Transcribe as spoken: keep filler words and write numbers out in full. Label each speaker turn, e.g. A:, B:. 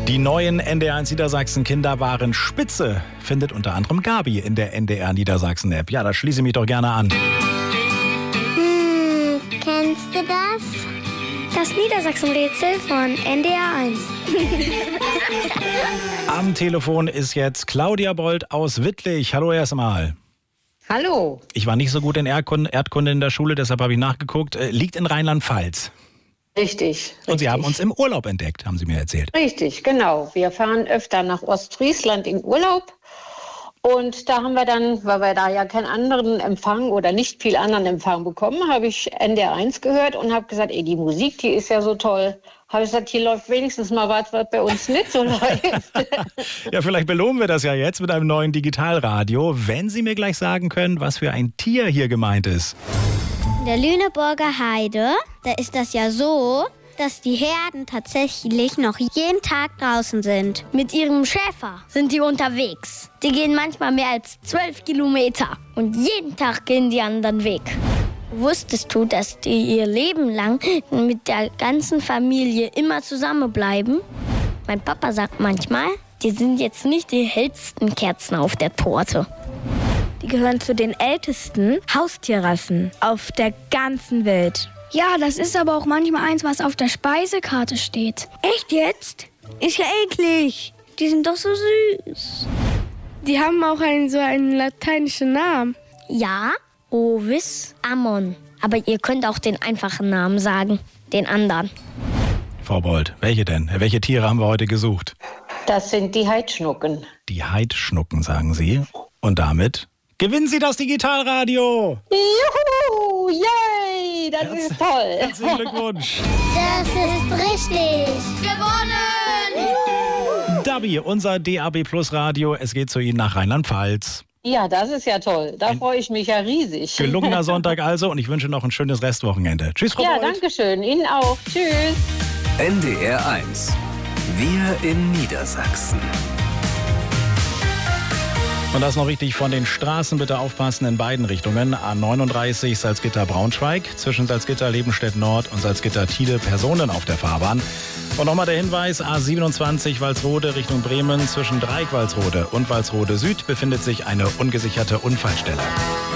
A: Die neuen N D R eins Niedersachsen Kinder waren spitze, findet unter anderem Gabi in der N D R Niedersachsen App. Ja, da schließe ich mich doch gerne an.
B: Hm, kennst du das?
C: Das Niedersachsen-Rätsel von N D R eins.
A: Am Telefon ist jetzt Claudia Bold aus Wittlich. Hallo erstmal.
D: Hallo.
A: Ich war nicht so gut in Erdkunde, Erdkunde in der Schule, deshalb habe ich nachgeguckt. Äh, liegt in Rheinland-Pfalz.
D: Richtig, richtig.
A: Und Sie haben uns im Urlaub entdeckt, haben Sie mir erzählt.
D: Richtig, genau. Wir fahren öfter nach Ostfriesland in Urlaub. Und da haben wir dann, weil wir da ja keinen anderen Empfang oder nicht viel anderen Empfang bekommen, habe ich N D R eins gehört und habe gesagt, ey, die Musik, die ist ja so toll. Habe ich gesagt, hier läuft wenigstens mal was, was bei uns nicht so läuft.
A: Ja, vielleicht belohnen wir das ja jetzt mit einem neuen Digitalradio, wenn Sie mir gleich sagen können, was für ein Tier hier gemeint ist.
B: In der Lüneburger Heide, da ist das ja so, dass die Herden tatsächlich noch jeden Tag draußen sind.
C: Mit ihrem Schäfer sind die unterwegs. Die gehen manchmal mehr als zwölf Kilometer. Und jeden Tag gehen die anderen Weg. Wusstest du, dass die ihr Leben lang mit der ganzen Familie immer zusammenbleiben? Mein Papa sagt manchmal, die sind jetzt nicht die hellsten Kerzen auf der Torte.
E: Die gehören zu den ältesten Haustierrassen auf der ganzen Welt.
F: Ja, das ist aber auch manchmal eins, was auf der Speisekarte steht.
C: Echt jetzt? Ist ja eklig. Die sind doch so süß.
F: Die haben auch einen, so einen lateinischen Namen.
C: Ja, Ovis Ammon. Aber ihr könnt auch den einfachen Namen sagen, den anderen.
A: Frau Bold, welche denn? Welche Tiere haben wir heute gesucht?
D: Das sind die Heidschnucken.
A: Die Heidschnucken, sagen Sie. Und damit gewinnen Sie das Digitalradio.
D: Juhu, yay, das
A: Herz-
D: ist toll.
A: Herzlichen Glückwunsch.
B: Das ist richtig.
A: Dabi, unser D A B Plus Radio. Es geht zu Ihnen nach Rheinland-Pfalz.
D: Ja, das ist ja toll. Da freue ich mich ja riesig.
A: Gelungener Sonntag also und ich wünsche noch ein schönes Restwochenende. Tschüss, Frau
D: Ja,
A: Bold.
D: danke schön. Ihnen auch. Tschüss.
G: N D R eins. Wir in Niedersachsen.
A: Und das noch richtig von den Straßen, bitte aufpassen in beiden Richtungen. A neununddreißig Salzgitter-Braunschweig, zwischen Salzgitter-Lebenstedt-Nord und Salzgitter-Tide Personen auf der Fahrbahn. Und nochmal der Hinweis, A siebenundzwanzig Walsrode Richtung Bremen, zwischen Dreieck Walsrode und Walsrode Süd befindet sich eine ungesicherte Unfallstelle.